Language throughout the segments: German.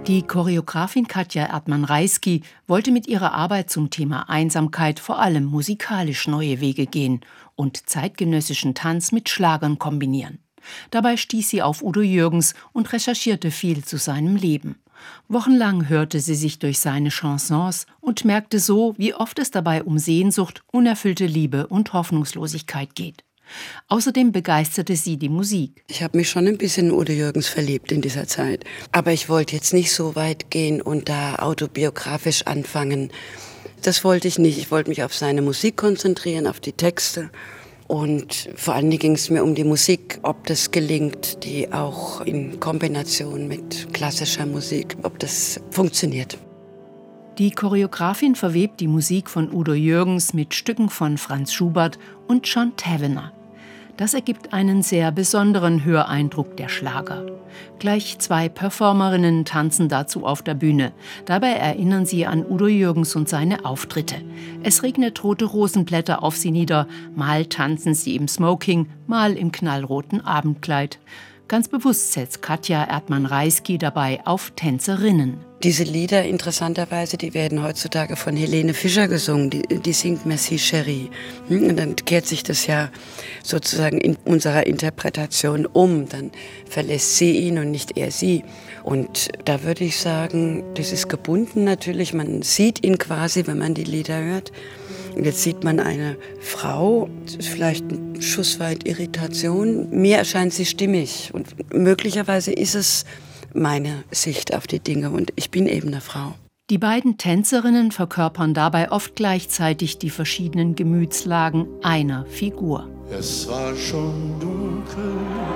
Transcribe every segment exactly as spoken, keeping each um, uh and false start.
Die Choreografin Katja Erdmann-Reisky wollte mit ihrer Arbeit zum Thema Einsamkeit vor allem musikalisch neue Wege gehen und zeitgenössischen Tanz mit Schlagern kombinieren. Dabei stieß sie auf Udo Jürgens und recherchierte viel zu seinem Leben. Wochenlang hörte sie sich durch seine Chansons und merkte so, wie oft es dabei um Sehnsucht, unerfüllte Liebe und Hoffnungslosigkeit geht. Außerdem begeisterte sie die Musik. Ich habe mich schon ein bisschen in Udo Jürgens verliebt in dieser Zeit. Aber ich wollte jetzt nicht so weit gehen und da autobiografisch anfangen. Das wollte ich nicht. Ich wollte mich auf seine Musik konzentrieren, auf die Texte. Und vor allen Dingen ging es mir um die Musik, ob das gelingt, die auch in Kombination mit klassischer Musik, ob das funktioniert. Die Choreografin verwebt die Musik von Udo Jürgens mit Stücken von Franz Schubert und John Tavener. Das ergibt einen sehr besonderen Höreindruck der Schlager. Gleich zwei Performerinnen tanzen dazu auf der Bühne. Dabei erinnern sie an Udo Jürgens und seine Auftritte. Es regnet rote Rosenblätter auf sie nieder. Mal tanzen sie im Smoking, mal im knallroten Abendkleid. Ganz bewusst setzt Katja Erdmann-Reisky dabei auf Tänzerinnen. Diese Lieder, interessanterweise, die werden heutzutage von Helene Fischer gesungen. Die, die singt Merci Chérie. Und dann kehrt sich das ja sozusagen in unserer Interpretation um. Dann verlässt sie ihn und nicht er sie. Und da würde ich sagen, das ist gebunden natürlich. Man sieht ihn quasi, wenn man die Lieder hört. Und jetzt sieht man eine Frau, vielleicht ein Schuss weit Irritation. Mir erscheint sie stimmig. Und möglicherweise ist es meine Sicht auf die Dinge und ich bin eben eine Frau. Die beiden Tänzerinnen verkörpern dabei oft gleichzeitig die verschiedenen Gemütslagen einer Figur. Es war schon dunkel,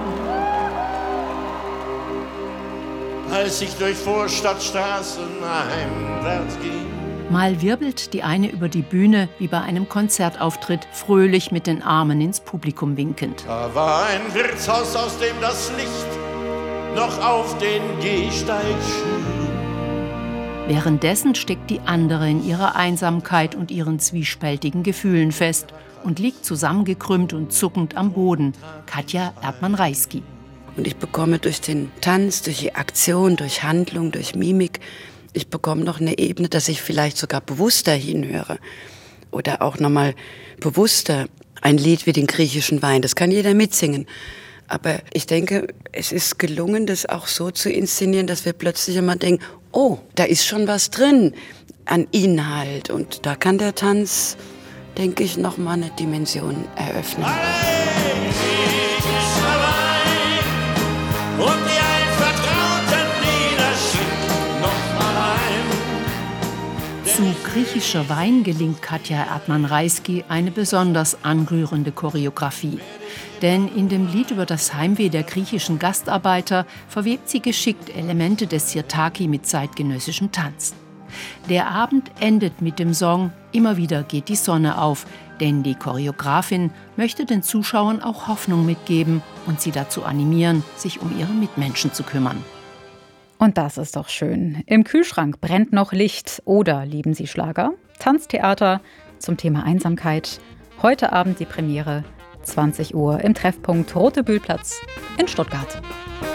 als ich durch Vorstadtstraßen heimwärts ging. Mal wirbelt die eine über die Bühne, wie bei einem Konzertauftritt, fröhlich mit den Armen ins Publikum winkend. Da war ein Wirtshaus, aus dem das Licht noch auf den Gehsteig schien. Währenddessen steckt die andere in ihrer Einsamkeit und ihren zwiespältigen Gefühlen fest und liegt zusammengekrümmt und zuckend am Boden. Katja Erdmann-Reisky. Und ich bekomme durch den Tanz, durch die Aktion, durch Handlung, durch Mimik, ich bekomme noch eine Ebene, dass ich vielleicht sogar bewusster hinhöre. Oder auch nochmal bewusster ein Lied wie den griechischen Wein. Das kann jeder mitsingen. Aber ich denke, es ist gelungen, das auch so zu inszenieren, dass wir plötzlich immer denken, oh, da ist schon was drin an Inhalt. Und da kann der Tanz, denke ich, noch mal eine Dimension eröffnen. Zu griechischer Wein gelingt Katja Erdmann-Reisky eine besonders anrührende Choreografie. Denn in dem Lied über das Heimweh der griechischen Gastarbeiter verwebt sie geschickt Elemente des Sirtaki mit zeitgenössischem Tanz. Der Abend endet mit dem Song »Immer wieder geht die Sonne auf«, denn die Choreografin möchte den Zuschauern auch Hoffnung mitgeben und sie dazu animieren, sich um ihre Mitmenschen zu kümmern. Und das ist doch schön. Im Kühlschrank brennt noch Licht oder lieben Sie Schlager? Tanztheater zum Thema Einsamkeit. Heute Abend die Premiere, zwanzig Uhr im Treffpunkt Rote Bühlplatz in Stuttgart.